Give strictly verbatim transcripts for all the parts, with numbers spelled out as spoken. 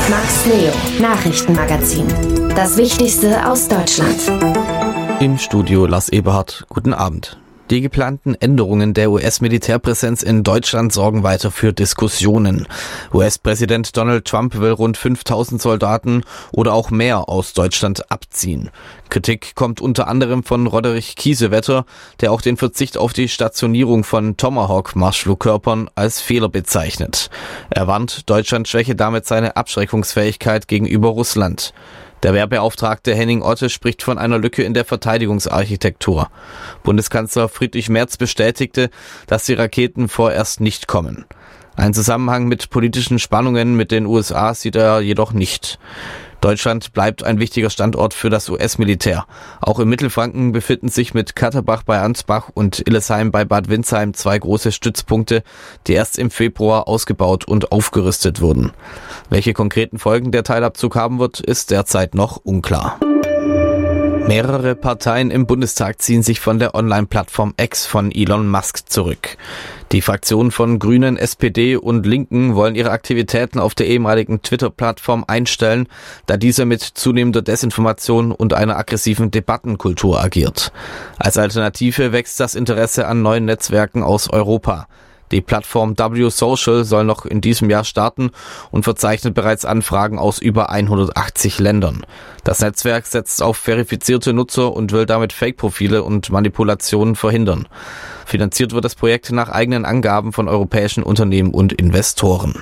Max Leo, Nachrichtenmagazin. Das Wichtigste aus Deutschland. Im Studio Lars Eberhardt. Guten Abend. Die geplanten Änderungen der U S-Militärpräsenz in Deutschland sorgen weiter für Diskussionen. U S-Präsident Donald Trump will rund fünftausend Soldaten oder auch mehr aus Deutschland abziehen. Kritik kommt unter anderem von Roderich Kiesewetter, der auch den Verzicht auf die Stationierung von Tomahawk-Marschflugkörpern als Fehler bezeichnet. Er warnt, Deutschland schwäche damit seine Abschreckungsfähigkeit gegenüber Russland. Der Wehrbeauftragte Henning Otte spricht von einer Lücke in der Verteidigungsarchitektur. Bundeskanzler Friedrich Merz bestätigte, dass die Raketen vorerst nicht kommen. Einen Zusammenhang mit politischen Spannungen mit den U S A sieht er jedoch nicht. Deutschland bleibt ein wichtiger Standort für das U S-Militär. Auch im Mittelfranken befinden sich mit Katterbach bei Ansbach und Illesheim bei Bad Windsheim zwei große Stützpunkte, die erst im Februar ausgebaut und aufgerüstet wurden. Welche konkreten Folgen der Teilabzug haben wird, ist derzeit noch unklar. Mehrere Parteien im Bundestag ziehen sich von der Online-Plattform X von Elon Musk zurück. Die Fraktionen von Grünen, S P D und Linken wollen ihre Aktivitäten auf der ehemaligen Twitter-Plattform einstellen, da diese mit zunehmender Desinformation und einer aggressiven Debattenkultur agiert. Als Alternative wächst das Interesse an neuen Netzwerken aus Europa. Die Plattform W Social soll noch in diesem Jahr starten und verzeichnet bereits Anfragen aus über hundertachtzig Ländern. Das Netzwerk setzt auf verifizierte Nutzer und will damit Fake-Profile und Manipulationen verhindern. Finanziert wird das Projekt nach eigenen Angaben von europäischen Unternehmen und Investoren.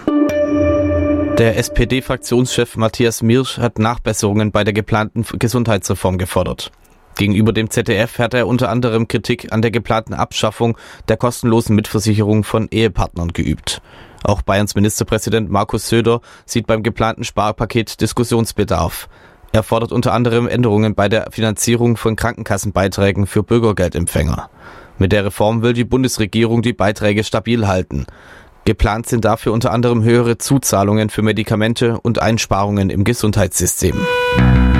Der S P D-Fraktionschef Matthias Mirsch hat Nachbesserungen bei der geplanten Gesundheitsreform gefordert. Gegenüber dem Z D F hat er unter anderem Kritik an der geplanten Abschaffung der kostenlosen Mitversicherung von Ehepartnern geübt. Auch Bayerns Ministerpräsident Markus Söder sieht beim geplanten Sparpaket Diskussionsbedarf. Er fordert unter anderem Änderungen bei der Finanzierung von Krankenkassenbeiträgen für Bürgergeldempfänger. Mit der Reform will die Bundesregierung die Beiträge stabil halten. Geplant sind dafür unter anderem höhere Zuzahlungen für Medikamente und Einsparungen im Gesundheitssystem.